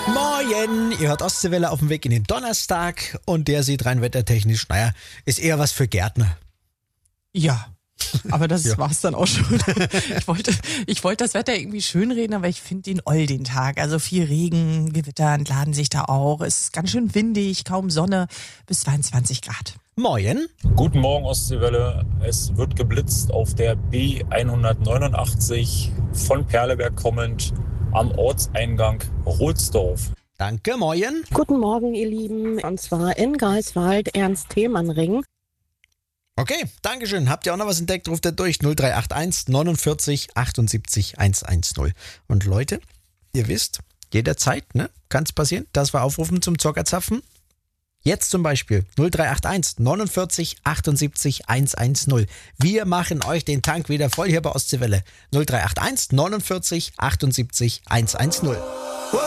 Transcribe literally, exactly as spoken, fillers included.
Moin, ihr hört Ostseewelle auf dem Weg in den Donnerstag und der sieht rein wettertechnisch, naja, ist eher was für Gärtner. Ja, aber das Ja. war's dann auch schon. Ich wollte, ich wollte das Wetter irgendwie schönreden, aber ich finde den oll den Tag. Also viel Regen, Gewitter entladen sich da auch. Es ist ganz schön windig, kaum Sonne, bis zweiundzwanzig Grad. Moin. Guten Morgen Ostseewelle. Es wird geblitzt auf der B hundertneunundachtzig von Perleberg kommend am Ortseingang Rohlsdorf. Danke, moin. Guten Morgen, ihr Lieben. Und zwar in Greifswald, Ernst-Thälmann-Ring. Okay, Dankeschön. Habt ihr auch noch was entdeckt? Ruft ihr durch null drei acht eins neunundvierzig achtundsiebzig hundertzehn. Und Leute, ihr wisst, jederzeit, ne, kann es passieren, dass wir aufrufen zum Zockerzapfen. Jetzt zum Beispiel null drei acht eins neunundvierzig achtundsiebzig hundertzehn. Wir machen euch den Tank wieder voll hier bei Ostseewelle. null drei acht eins neunundvierzig achtundsiebzig hundertzehn.